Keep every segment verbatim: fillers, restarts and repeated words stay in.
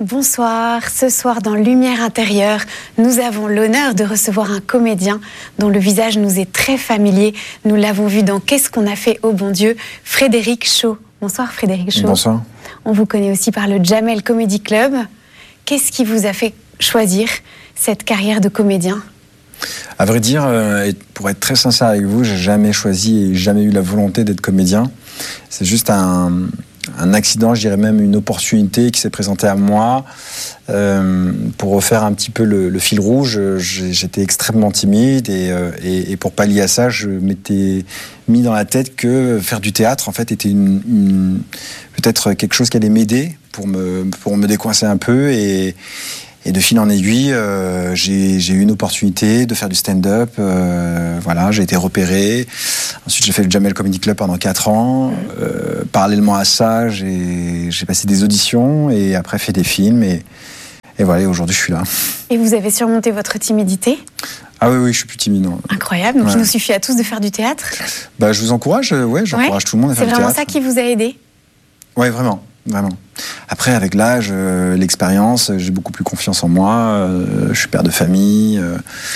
Bonsoir, ce soir dans Lumière intérieure, nous avons l'honneur de recevoir un comédien dont le visage nous est très familier. Nous l'avons vu dans Qu'est-ce qu'on a fait au bon Dieu, Frédéric Shaw. Bonsoir Frédéric Shaw. Bonsoir. On vous connaît aussi par le Jamel Comedy Club. Qu'est-ce qui vous a fait choisir cette carrière de comédien ? À vrai dire, euh, pour être très sincère avec vous, j'ai jamais choisi et jamais eu la volonté d'être comédien. C'est juste un, un accident, je dirais même une opportunité qui s'est présentée à moi. Euh, pour refaire un petit peu le, le fil rouge, j'étais extrêmement timide et, euh, et, et pour pallier à ça, je m'étais mis dans la tête que faire du théâtre, en fait, était une, une, peut-être quelque chose qui allait m'aider pour me, pour me décoincer un peu et Et de fil en aiguille, euh, j'ai, j'ai eu une opportunité de faire du stand-up. Euh, voilà, j'ai été repéré. Ensuite, j'ai fait le Jamel Comedy Club pendant quatre ans. Euh, parallèlement à ça, j'ai, j'ai passé des auditions et après fait des films. Et, et voilà, aujourd'hui, je suis là. Et vous avez surmonté votre timidité ? Ah oui, oui, je suis plus timide. Non. Incroyable. Donc, ouais. Il nous suffit à tous de faire du théâtre ? Bah, je vous encourage. Ouais, j'encourage ouais. tout le monde à faire du théâtre. C'est vraiment ça qui vous a aidé ? Oui, vraiment. Vraiment. Après, avec l'âge, euh, l'expérience, j'ai beaucoup plus confiance en moi. Euh, je suis père de famille. Euh,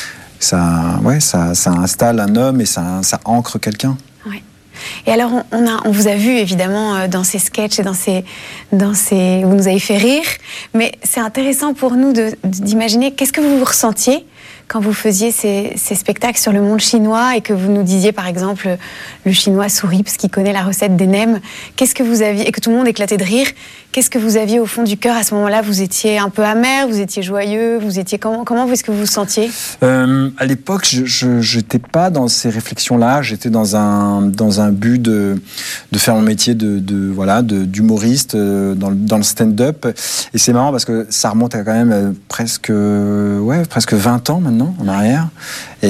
ça, ouais, ça, ça installe un homme et ça, ça ancre quelqu'un. Ouais. Et alors, on, on, a, on vous a vu évidemment dans ces sketchs et dans ces, dans ces, vous nous avez fait rire. Mais c'est intéressant pour nous de, d'imaginer qu'est-ce que vous ressentiez quand vous faisiez ces, ces spectacles sur le monde chinois et que vous nous disiez, par exemple, le chinois sourit parce qu'il connaît la recette des nems. Qu'est-ce que vous aviez, et que tout le monde éclatait de rire, qu'est-ce que vous aviez au fond du cœur à ce moment-là ? Vous étiez un peu amer, vous étiez joyeux, vous étiez comment, comment est-ce que vous vous sentiez ? euh, À l'époque, je n'étais pas dans ces réflexions-là. J'étais dans un, dans un but de, de faire mon métier de, de, voilà, de, d'humoriste dans, dans le stand-up. Et c'est marrant parce que ça remonte à quand même presque, ouais, presque vingt ans maintenant. En arrière. Et,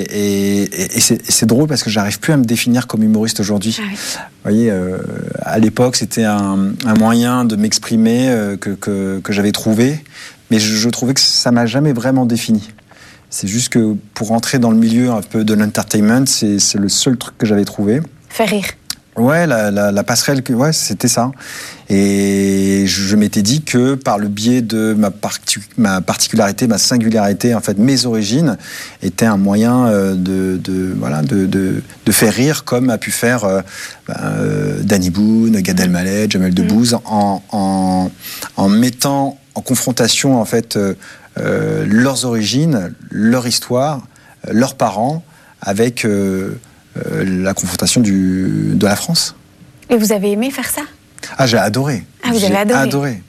et, et, c'est, et c'est drôle parce que j'arrive plus à me définir comme humoriste aujourd'hui. Ah oui. Vous voyez, euh, à l'époque, c'était un, un moyen de m'exprimer euh, que, que, que j'avais trouvé, mais je, je trouvais que ça m'a jamais vraiment défini. C'est juste que pour entrer dans le milieu un peu de l'entertainment, c'est, c'est le seul truc que j'avais trouvé. Faire rire. Ouais, la, la, la passerelle, ouais, c'était ça. Et je, je m'étais dit que par le biais de ma, partic- ma particularité, ma singularité, en fait, mes origines, étaient un moyen euh, de, de, voilà, de, de, de faire rire, comme a pu faire euh, euh, Danny Boone, Gad Elmaleh, Jamel Debbouze, mmh. en, en, en mettant en confrontation, en fait, euh, euh, leurs origines, leur histoire, euh, leurs parents, avec euh, euh, la confrontation du, de la France. Et vous avez aimé faire ça ? Ah, j'ai adoré. Ah, vous j'ai avez adoré. adoré.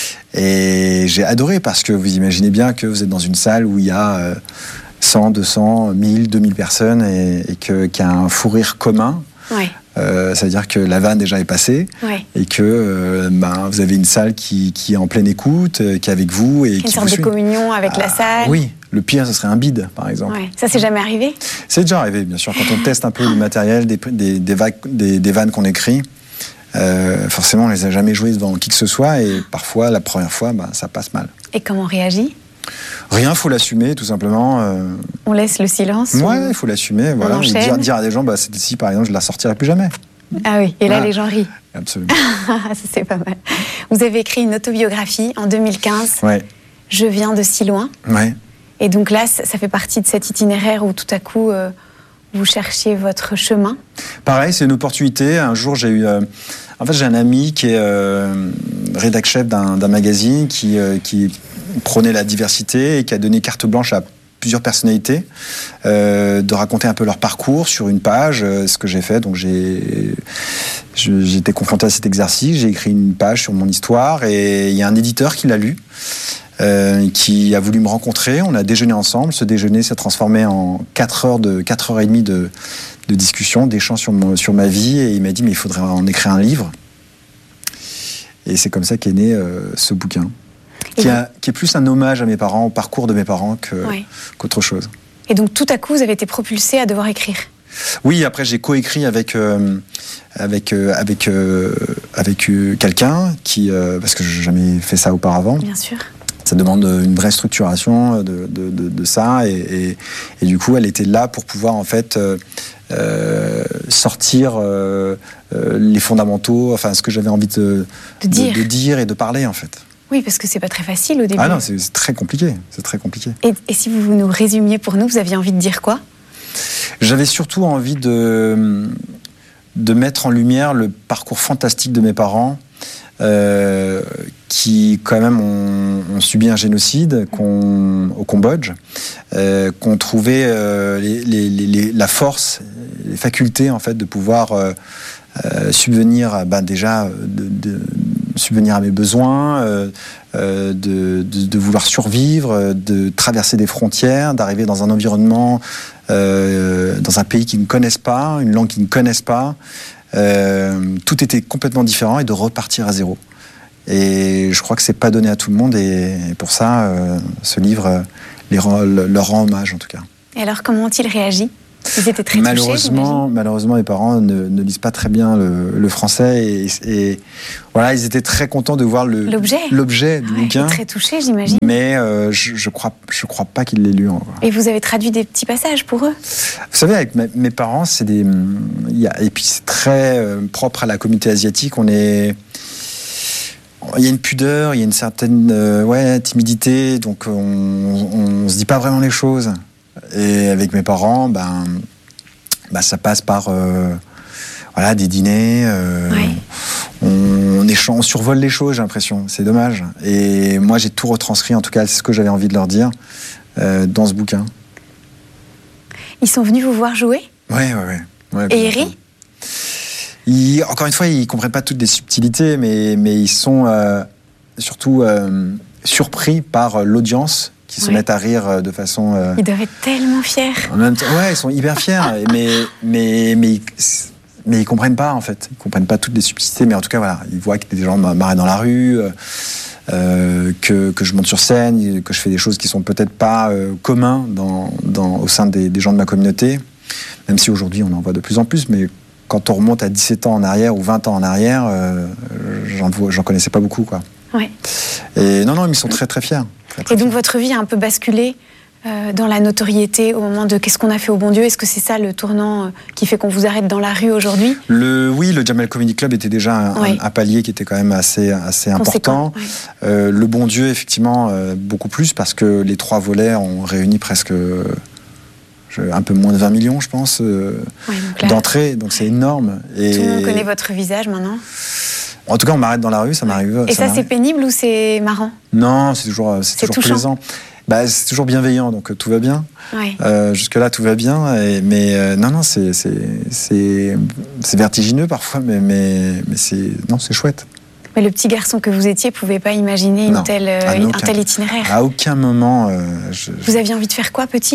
Et j'ai adoré parce que vous imaginez bien que vous êtes dans une salle où il y a euh, cent, deux cents, mille, deux mille personnes et, et que, qu'il y a un fou rire commun. Ouais. Euh, ça veut dire que la vanne déjà est passée ouais. et que euh, ben, vous avez une salle qui, qui est en pleine écoute, euh, qui est avec vous. Et une qui sorte vous de suit. Communion avec ah, la salle. Oui, le pire, ce serait un bide, par exemple. Ouais. Ça, c'est jamais arrivé ? C'est déjà arrivé, bien sûr. Quand on teste un peu le matériel, des, des, des, vagues, des, des vannes qu'on écrit, euh, forcément, on les a jamais jouées devant qui que ce soit et parfois, la première fois, ben, ça passe mal. Et comment on réagit ? Rien, il faut l'assumer, tout simplement. Euh... On laisse le silence ? Ouais, il faut l'assumer. Voilà. Ou dire, dire à des gens, bah, celle-ci, par exemple, je ne la sortirai plus jamais. Ah oui, et là, ah. les gens rient. Absolument. Ça, c'est pas mal. Vous avez écrit une autobiographie en deux mille quinze. Ouais. Je viens de si loin. Ouais. Et donc là, ça fait partie de cet itinéraire où tout à coup, euh, vous cherchiez votre chemin. Pareil, c'est une opportunité. Un jour, j'ai eu... Euh... En fait, j'ai un ami qui est euh, rédac-chef d'un, d'un magazine qui, euh, qui prônait la diversité et qui a donné carte blanche à plusieurs personnalités euh, de raconter un peu leur parcours sur une page, euh, ce que j'ai fait. Donc j'ai, je, j'ai été confronté à cet exercice, j'ai écrit une page sur mon histoire et il y a un éditeur qui l'a lu, euh, qui a voulu me rencontrer. On a déjeuné ensemble. Ce déjeuner s'est transformé en quatre heures de quatre heures et demie de, de discussion, d'échange sur, mon, sur ma vie. Et il m'a dit mais il faudrait en écrire un livre. Et c'est comme ça qu'est né euh, ce bouquin. Qui, a, qui est plus un hommage à mes parents, au parcours de mes parents que, ouais. qu'autre chose. Et donc tout à coup, vous avez été propulsé à devoir écrire. Oui, après j'ai coécrit avec euh, avec euh, avec euh, avec euh, quelqu'un qui euh, parce que je n'ai jamais fait ça auparavant. Bien sûr. Ça demande une vraie structuration de de, de, de ça et, et et du coup elle était là pour pouvoir en fait euh, euh, sortir euh, euh, les fondamentaux, enfin ce que j'avais envie de de dire. de, de dire et de parler en fait. Oui, parce que c'est pas très facile au début. Ah non, c'est, c'est très compliqué. C'est très compliqué. Et, et si vous nous résumiez pour nous, vous aviez envie de dire quoi ? J'avais surtout envie de, de mettre en lumière le parcours fantastique de mes parents, euh, qui quand même ont, ont subi un génocide qu'on, au Cambodge, euh, qu'on trouvait euh, les, les, les, la force, les facultés en fait de pouvoir euh, euh, subvenir, ben déjà de, de subvenir à mes besoins, euh, euh, de, de, de vouloir survivre, de traverser des frontières, d'arriver dans un environnement, euh, dans un pays qu'ils ne connaissent pas, une langue qu'ils ne connaissent pas. Euh, tout était complètement différent et de repartir à zéro. Et je crois que c'est pas donné à tout le monde et, et pour ça, euh, ce livre les rend, leur rend hommage en tout cas. Et alors, comment ont-ils réagi ? Ils étaient très malheureusement, touchés, malheureusement, mes parents ne, ne lisent pas très bien le, le français et, et voilà, ils étaient très contents de voir le, l'objet, l'objet du ouais, bouquin. Très touchés, j'imagine. Mais euh, je, je crois, je crois pas qu'ils l'aient lu encore. Et vous avez traduit des petits passages pour eux ? Vous savez, avec mes, mes parents, c'est des, il y a, et puis c'est très euh, propre à la communauté asiatique. On est Il y a une pudeur, il y a une certaine euh, ouais, timidité, donc on ne se dit pas vraiment les choses. Et avec mes parents, ben, ben, ça passe par euh, voilà, des dîners, euh, ouais. on, on, échange, on survole les choses, j'ai l'impression, c'est dommage. Et moi j'ai tout retranscrit, en tout cas c'est ce que j'avais envie de leur dire euh, dans ce bouquin. Ils sont venus vous voir jouer ? Ouais, ouais, ouais. ouais Et ils rient ? Ils, encore une fois, ils ne comprennent pas toutes les subtilités, mais, mais ils sont euh, surtout euh, surpris par l'audience qui ouais. se mettent à rire de façon... Euh, ils doivent être tellement fiers. En même temps, ouais, ils sont hyper fiers, mais, mais, mais, ils, mais ils ne comprennent pas, en fait. Ils ne comprennent pas toutes les subtilités, mais en tout cas, voilà, ils voient que des gens m'arrêtent dans la rue, euh, que, que je monte sur scène, que je fais des choses qui ne sont peut-être pas euh, communs dans, dans, au sein des, des gens de ma communauté, même si aujourd'hui, on en voit de plus en plus, mais... Quand on remonte à dix-sept ans en arrière ou vingt ans en arrière, euh, j'en, j'en connaissais pas beaucoup, quoi. Ouais. Et non, non, ils sont très, très fiers. Très, très Et donc, fiers. votre vie a un peu basculé euh, dans la notoriété au moment de qu'est-ce qu'on a fait au bon Dieu ? Est-ce que c'est ça le tournant euh, qui fait qu'on vous arrête dans la rue aujourd'hui ? le, Oui, le Jamel Comedy Club était déjà un, ouais. un, un palier qui était quand même assez, assez important. Ouais. Euh, le bon Dieu, effectivement, euh, beaucoup plus, parce que les trois volets ont réuni presque... un peu moins de vingt millions, je pense, euh, ouais, donc là, d'entrées, donc c'est énorme. Et tout le monde connaît votre visage maintenant. En tout cas, on m'arrête dans la rue, ça m'arrive. Et ça, ça c'est pénible ou c'est marrant ? Non, c'est toujours, c'est c'est toujours plaisant. Bah, c'est toujours bienveillant, donc tout va bien. Ouais. Euh, jusque-là, tout va bien. Et, mais euh, non, non, c'est, c'est, c'est, c'est vertigineux parfois, mais, mais, mais c'est, non, c'est chouette. Mais le petit garçon que vous étiez ne pouvait pas imaginer une telle, euh, un aucun, tel itinéraire. À aucun moment. Euh, je, vous aviez envie de faire quoi, petit ?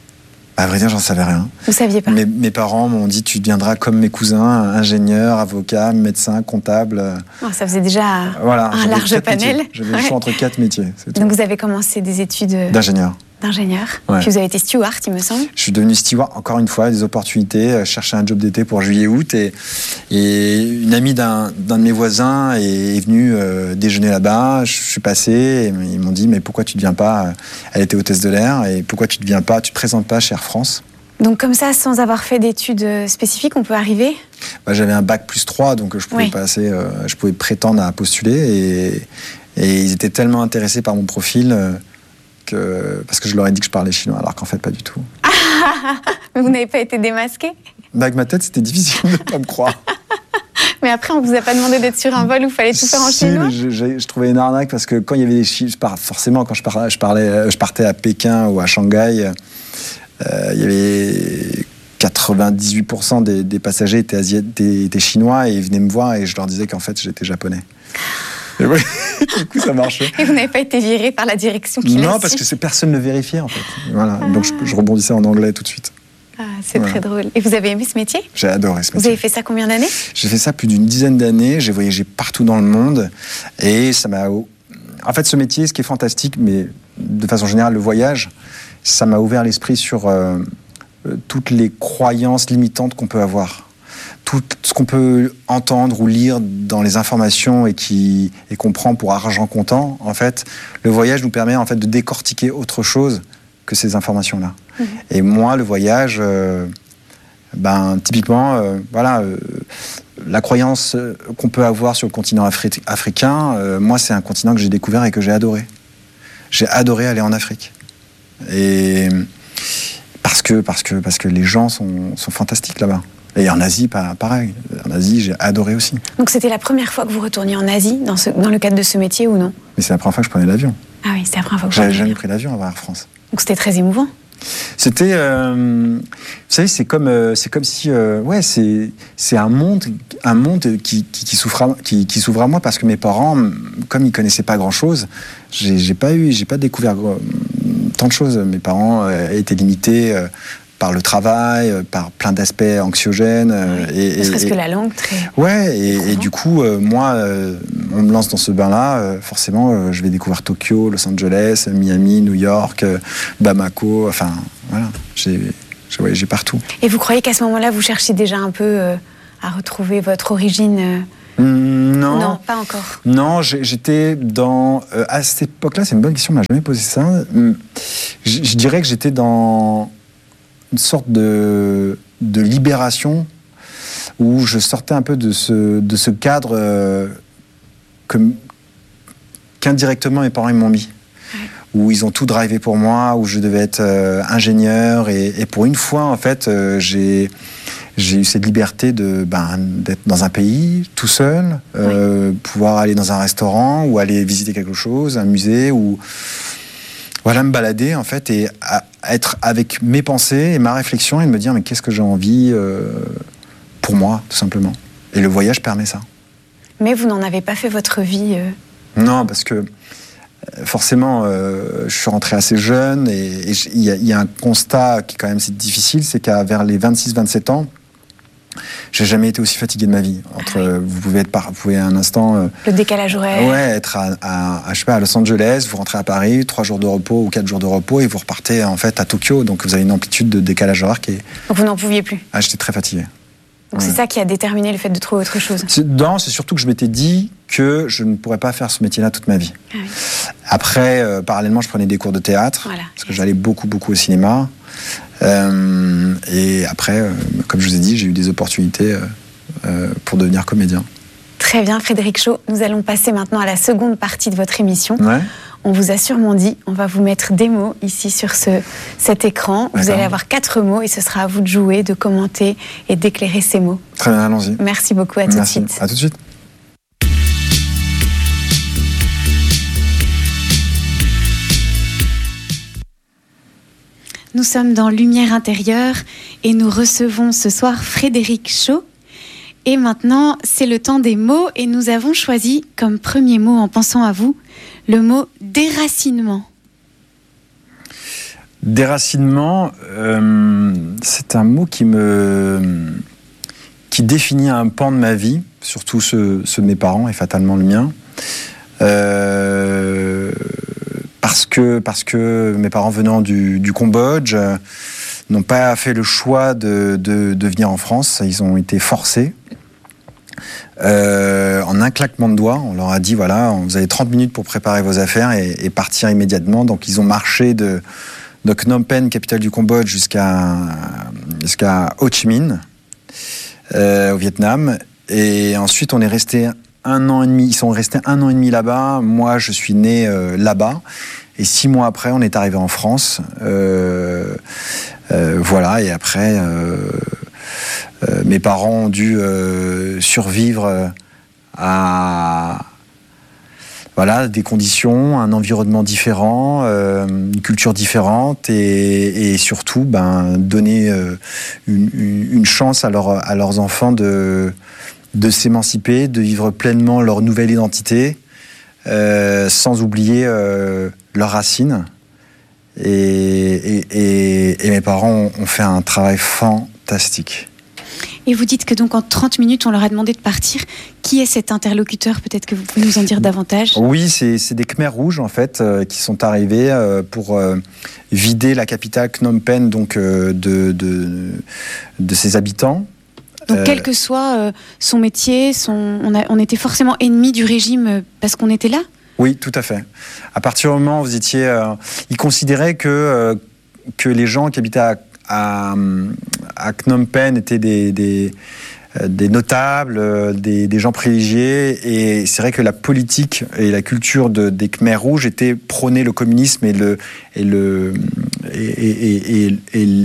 À vrai dire, j'en savais rien. Vous saviez pas ? Mes, mes parents m'ont dit, tu deviendras comme mes cousins, ingénieur, avocat, médecin, comptable. Oh, ça faisait déjà voilà, un large panel. Métiers. J'avais ouais. le choix entre quatre métiers. C'est tout. Donc vous avez commencé des études d'ingénieur. D'ingénieur. Ouais. Puis vous avez été steward, il me semble. Je suis devenu steward, encore une fois, des opportunités, chercher un job d'été pour juillet-août. Et, et une amie d'un, d'un de mes voisins est, est venue euh, déjeuner là-bas. Je suis passé et ils m'ont dit, mais pourquoi tu ne deviens pas... Elle était hôtesse de l'air. Et pourquoi tu ne deviens pas, tu ne te présentes pas chez Air France ? Donc comme ça, sans avoir fait d'études spécifiques, on peut arriver ? bah, J'avais un bac plus trois, donc je pouvais, oui. passer, euh, je pouvais prétendre à postuler. Et, et ils étaient tellement intéressés par mon profil... Euh, Que, parce que je leur ai dit que je parlais chinois, alors qu'en fait, pas du tout. Mais vous n'avez pas été démasqué ? Bah, avec ma tête, c'était difficile de ne pas me croire. Mais après, on vous a pas demandé d'être sur un vol où il fallait tout faire en si, chinois ? je, je, je trouvais une arnaque, parce que quand il y avait des chiffres, forcément, quand je, parlais, je, parlais, je partais à Pékin ou à Shanghai, euh, il y avait quatre-vingt-dix-huit pour cent des, des passagers étaient, asiat- étaient, étaient chinois, et ils venaient me voir, et je leur disais qu'en fait, j'étais japonais. Et oui, du coup, ça marchait. Et vous n'avez pas été viré par la direction qui l'a Non, su. parce que c'est, personne ne le vérifiait, en fait. Voilà. Ah. Donc, je, je rebondissais en anglais tout de suite. Ah, c'est voilà. Très drôle. Et vous avez aimé ce métier ? J'ai adoré ce métier. Vous avez fait ça combien d'années ? J'ai fait ça plus d'une dizaine d'années. J'ai voyagé partout dans le monde. Et ça m'a... En fait, ce métier, ce qui est fantastique, mais de façon générale, le voyage, ça m'a ouvert l'esprit sur euh, toutes les croyances limitantes qu'on peut avoir. Tout ce qu'on peut entendre ou lire dans les informations et, qui, et qu'on prend pour argent comptant, en fait, le voyage nous permet en fait, de décortiquer autre chose que ces informations-là. Mmh. Et moi, le voyage, euh, Ben, typiquement, euh, voilà, euh, la croyance qu'on peut avoir sur le continent afri- africain, euh, moi, c'est un continent que j'ai découvert et que j'ai adoré. J'ai adoré aller en Afrique. Et parce que, parce que, parce que les gens sont, sont fantastiques là-bas. Et en Asie, pareil. En Asie, j'ai adoré aussi. Donc c'était la première fois que vous retourniez en Asie, dans, ce, dans le cadre de ce métier, ou non? Mais c'est la première fois que je prenais l'avion. Ah oui, c'était la première fois que je J'avais jamais pris l'avion avant Air France. Donc c'était très émouvant. C'était, euh, vous savez, c'est comme, euh, c'est comme si, euh, ouais, c'est, c'est un monde, un monde qui, qui, qui s'ouvre, à, qui, qui s'ouvre à moi parce que mes parents, comme ils connaissaient pas grand-chose, j'ai, j'ai pas eu, j'ai pas découvert tant de choses. Mes parents euh, étaient limités euh, par le travail, euh, par plein d'aspects anxiogènes. Euh, oui, et, ne serait-ce et, que la langue, très. Ouais, et, et du coup, euh, moi, euh, on me lance dans ce bain-là, euh, forcément, euh, je vais découvrir Tokyo, Los Angeles, Miami, New York, euh, Bamako, enfin, voilà, j'ai, j'ai voyagé partout. Et vous croyez qu'à ce moment-là, vous cherchiez déjà un peu euh, à retrouver votre origine euh... Non. Non, pas encore. Non, j'étais dans... Euh, à cette époque-là, c'est une bonne question, on m'a jamais posé ça. Je, je dirais que j'étais dans une sorte de, de libération où je sortais un peu de ce, de ce cadre euh, que, qu'indirectement mes parents ils m'ont mis. Ouais. Où ils ont tout drivé pour moi, où je devais être euh, ingénieur. Et, et pour une fois, en fait, euh, j'ai... J'ai eu cette liberté de, ben, d'être dans un pays, tout seul, euh, oui. pouvoir aller dans un restaurant ou aller visiter quelque chose, un musée, ou voilà, me balader, en fait, et à, à être avec mes pensées et ma réflexion et de me dire, mais qu'est-ce que j'ai envie euh, pour moi, tout simplement. Et le voyage permet ça. Mais vous n'en avez pas fait votre vie euh... Non, parce que forcément, euh, je suis rentré assez jeune et il y, y a un constat qui est quand même c'est difficile, c'est qu'à vers les vingt-six vingt-sept ans, j'ai jamais été aussi fatigué de ma vie. Entre, ah oui. Vous pouvez être par, vous pouvez un instant. Euh, le décalage horaire. Ouais, être à, à, à, je sais pas, à Los Angeles, vous rentrez à Paris, trois jours de repos ou quatre jours de repos, et vous repartez en fait à Tokyo. Donc vous avez une amplitude de décalage horaire qui est. Donc vous n'en pouviez plus. Ah, j'étais très fatigué. Donc ouais. C'est ça qui a déterminé le fait de trouver autre chose. C'est, non, c'est surtout que je m'étais dit que je ne pourrais pas faire ce métier-là toute ma vie. Ah oui. Après, euh, parallèlement, je prenais des cours de théâtre voilà. Parce que j'allais beaucoup, beaucoup au cinéma. Euh, et après, euh, comme je vous ai dit, j'ai eu des opportunités euh, euh, pour devenir comédien. Très bien, Frédéric Shaw. Nous allons passer maintenant à la seconde partie de votre émission. Ouais. On vous a sûrement dit, on va vous mettre des mots ici sur ce, cet écran. D'accord. Vous allez avoir quatre mots et ce sera à vous de jouer, de commenter et d'éclairer ces mots. Très bien, allons-y. Merci beaucoup, à tout Merci. de suite. À tout de suite. Nous sommes dans Lumière intérieure et nous recevons ce soir Frédéric Shaw. Et maintenant, c'est le temps des mots et nous avons choisi comme premier mot en pensant à vous, le mot déracinement. Déracinement, euh, c'est un mot qui me qui définit un pan de ma vie, surtout ceux, ceux de mes parents et fatalement le mien. Euh, parce que parce que mes parents venant du, du Cambodge euh, n'ont pas fait le choix de, de, de venir en France, ils ont été forcés. Euh, en un claquement de doigts, on leur a dit voilà, vous avez trente minutes pour préparer vos affaires et, et partir immédiatement. Donc ils ont marché de, de Phnom Penh, capitale du Cambodge, jusqu'à, jusqu'à Ho Chi Minh, euh, au Vietnam. Et ensuite on est resté un an et demi, ils sont restés un an et demi là-bas. Moi je suis né euh, là-bas. Et six mois après, on est arrivé en France. Euh, euh, voilà, et après... Euh, Euh, mes parents ont dû euh, survivre à voilà, des conditions, un environnement différent, euh, une culture différente et, et surtout ben, donner euh, une, une chance à, leur, à leurs enfants de, de s'émanciper, de vivre pleinement leur nouvelle identité, euh, sans oublier euh, leurs racines. Et, et, et, et mes parents ont, ont fait un travail fantastique. Et vous dites que donc en trente minutes, on leur a demandé de partir. Qui est cet interlocuteur ? Peut-être que vous pouvez nous en dire davantage. Oui, c'est, c'est des Khmers rouges, en fait, euh, qui sont arrivés euh, pour euh, vider la capitale Phnom Penh donc, euh, de, de, de ses habitants. Donc, euh, quel que soit euh, son métier, son, on, a, on était forcément ennemis du régime euh, parce qu'on était là ? Oui, tout à fait. À partir du moment où vous étiez... Euh, ils considéraient que, euh, que les gens qui habitaient à à, à Phnom Penh étaient des, des, des notables, des, des gens privilégiés. Et c'est vrai que la politique et la culture de, des Khmers rouges étaient prônés le communisme et le et le et, et, et, et, et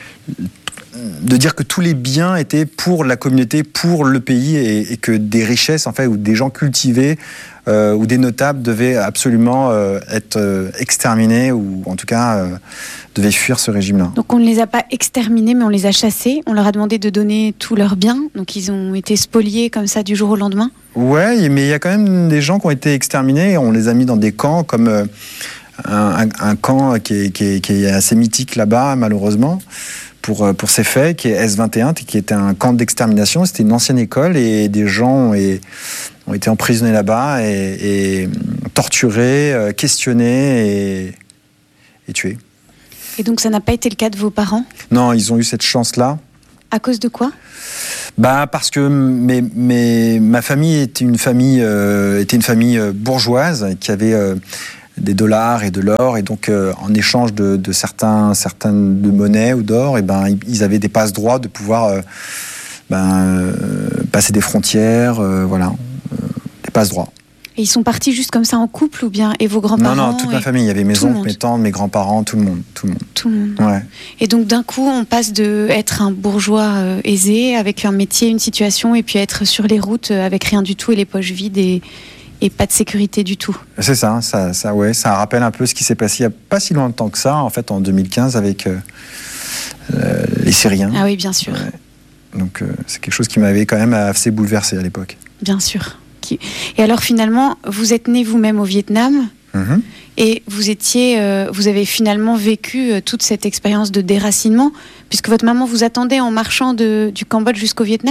de dire que tous les biens étaient pour la communauté, pour le pays, et, et que des richesses, en fait, ou des gens cultivés, euh, ou des notables devaient absolument euh, être euh, exterminés, ou en tout cas euh, devaient fuir ce régime-là. Donc on ne les a pas exterminés, mais on les a chassés. On leur a demandé de donner tous leurs biens, donc ils ont été spoliés comme ça du jour au lendemain. Ouais, mais il y a quand même des gens qui ont été exterminés. On les a mis dans des camps, comme euh, un, un, un camp qui est, qui, est, qui est assez mythique là-bas, malheureusement. Pour, pour ces faits, qui est S vingt et un, qui était un camp d'extermination. C'était une ancienne école et des gens ont, et, ont été emprisonnés là-bas et, et torturés, questionnés et, et tués. Et donc ça n'a pas été le cas de vos parents ? Non, ils ont eu cette chance-là. À cause de quoi ? Bah parce que mes, mes, ma famille était une famille, euh, était une famille bourgeoise qui avait... Euh, des dollars et de l'or, et donc euh, en échange de, de certains, certaines de monnaie ou d'or, et ben ils avaient des passe-droits de pouvoir euh, ben, euh, passer des frontières, euh, voilà, euh, des passe-droits. Et ils sont partis juste comme ça en couple ou bien, et vos grands-parents? Non, non, toute ma famille, il y avait mes oncles, mes tantes, mes grands-parents, tout le monde, tout le monde. Tout le monde. Ouais. Et donc d'un coup, on passe de être un bourgeois euh, aisé avec un métier, une situation, et puis être sur les routes euh, avec rien du tout et les poches vides et et pas de sécurité du tout. C'est ça, ça, ça, ouais, ça rappelle un peu ce qui s'est passé il n'y a pas si longtemps que ça, en fait, en deux mille quinze, avec euh, euh, les Syriens. Ah oui, bien sûr. Ouais. Donc, euh, c'est quelque chose qui m'avait quand même assez bouleversé à l'époque. Bien sûr. Et alors, finalement, vous êtes né vous-même au Vietnam, mm-hmm. et vous étiez, euh, vous avez finalement vécu euh, toute cette expérience de déracinement, puisque votre maman vous attendait en marchant de, du Cambodge jusqu'au Vietnam ?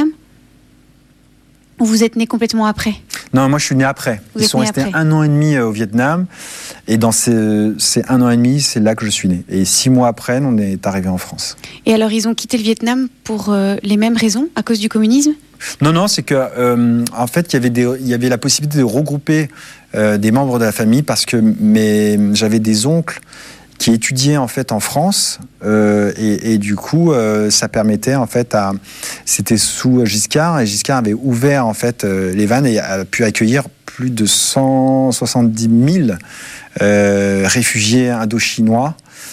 Ou vous êtes né complètement après ? Non, moi je suis né après. Vous Ils sont restés après. un an et demi au Vietnam, et dans ces, ces un an et demi, c'est là que je suis né. Et six mois après, on est arrivé en France. Et alors, ils ont quitté le Vietnam pour euh, les mêmes raisons, à cause du communisme ? Non, non, c'est que euh, en fait, il y avait des, il y avait la possibilité de regrouper euh, des membres de la famille, parce que mes, j'avais des oncles qui étudiait en fait en France, euh, et, et du coup euh, ça permettait en fait à, c'était sous Giscard, et Giscard avait ouvert en fait euh, les vannes et a pu accueillir plus de cent soixante-dix mille euh, réfugiés indochinois.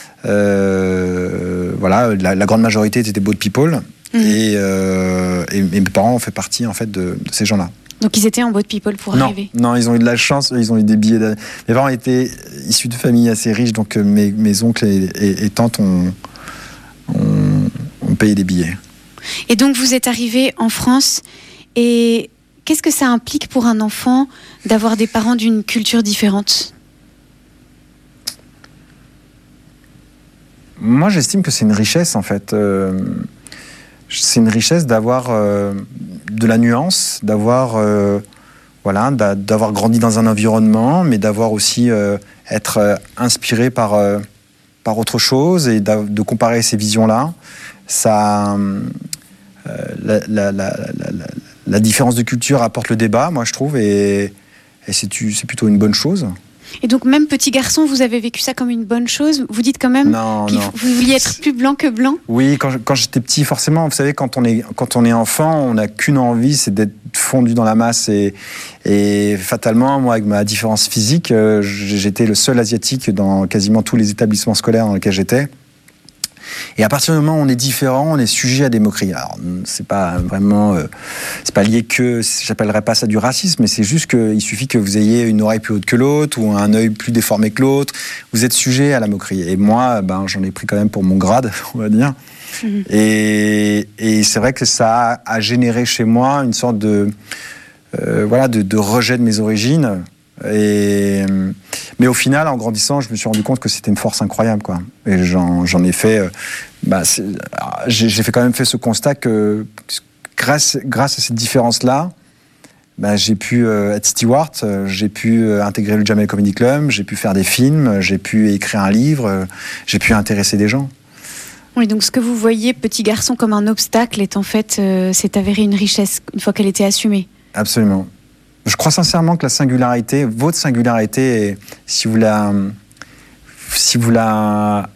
Euh, voilà, la, la grande majorité étaient des boat people, mmh. et, euh, et, et mes parents ont fait partie en fait de, de ces gens-là. Donc ils étaient en boat people pour non, arriver. Non, ils ont eu de la chance, ils ont eu des billets. De... Mes parents étaient issus de familles assez riches, donc mes, mes oncles et, et, et tantes ont, ont, ont payé des billets. Et donc vous êtes arrivé en France, et qu'est-ce que ça implique pour un enfant d'avoir des parents d'une culture différente ? Moi, j'estime que c'est une richesse, en fait. Euh, c'est une richesse d'avoir euh, de la nuance, d'avoir, euh, voilà, d'avoir grandi dans un environnement, mais d'avoir aussi euh, être euh, inspiré par, euh, par autre chose, et de comparer ces visions-là. Ça, euh, la, la, la, la, la différence de culture apporte le débat, moi, je trouve, et, et c'est, c'est plutôt une bonne chose. Et donc, même petit garçon, vous avez vécu ça comme une bonne chose ? Vous dites quand même non, que non. vous vouliez être plus blanc que blanc ? Oui, quand, je, quand j'étais petit, forcément, vous savez, quand on est, quand on est enfant, on n'a qu'une envie, c'est d'être fondu dans la masse. Et, et fatalement, moi, avec ma différence physique, euh, j'étais le seul asiatique dans quasiment tous les établissements scolaires dans lesquels j'étais. Et à partir du moment où on est différent, on est sujet à des moqueries. Alors, c'est pas vraiment, euh, c'est pas lié que, j'appellerais pas ça du racisme, mais c'est juste qu'il suffit que vous ayez une oreille plus haute que l'autre ou un œil plus déformé que l'autre. Vous êtes sujet à la moquerie. Et moi, ben, j'en ai pris quand même pour mon grade, on va dire. Mmh. Et, et c'est vrai que ça a, a généré chez moi une sorte de, euh, voilà, de, de rejet de mes origines. Et, mais au final, en grandissant, je me suis rendu compte que c'était une force incroyable, quoi. Et j'en, j'en ai fait, euh, bah, j'ai, j'ai fait quand même fait ce constat que grâce, grâce à cette différence-là, bah, j'ai pu euh, être steward, euh, j'ai pu euh, intégrer le Jamel Comedy Club, j'ai pu faire des films, j'ai pu écrire un livre, euh, j'ai pu intéresser des gens. Oui, donc ce que vous voyez, petit garçon, comme un obstacle, est en fait, euh, c'est avéré une richesse une fois qu'elle était assumée. Absolument. Je crois sincèrement que la singularité, votre singularité, si vous la, si vous la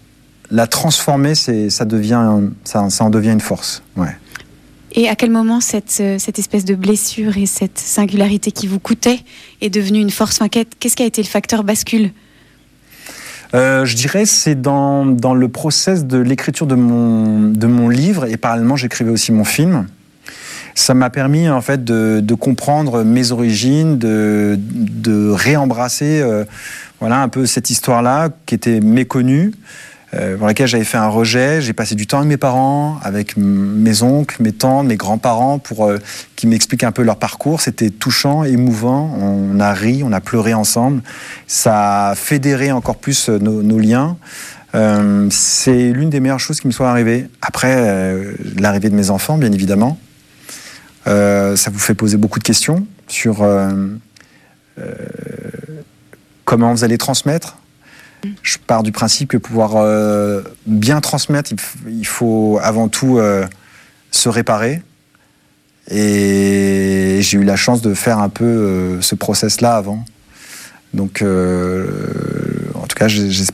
la transformer, c'est, ça, devient, ça, ça en devient une force. Ouais. Et à quel moment cette, cette espèce de blessure et cette singularité qui vous coûtait est devenue une force? Enfin, qu'est-ce qui a été le facteur bascule? Euh, je dirais c'est dans, dans le process de l'écriture de mon, de mon livre, et parallèlement j'écrivais aussi mon film. Ça m'a permis en fait de, de comprendre mes origines, de, de réembrasser euh, voilà, un peu cette histoire-là qui était méconnue, euh, pour laquelle j'avais fait un rejet. J'ai passé du temps avec mes parents, avec mes oncles, mes tantes, mes grands-parents, pour euh, qu'ils m'expliquent un peu leur parcours. C'était touchant, émouvant. On a ri, on a pleuré ensemble. Ça a fédéré encore plus nos, nos liens. Euh, c'est l'une des meilleures choses qui me soit arrivée. Après, euh, l'arrivée de mes enfants, bien évidemment. Euh, ça vous fait poser beaucoup de questions sur euh, euh, comment vous allez transmettre. Je pars du principe que pour pouvoir euh, bien transmettre, il, f- il faut avant tout euh, se réparer. Et j'ai eu la chance de faire un peu euh, ce process-là avant. Donc, euh, en tout cas, j'espère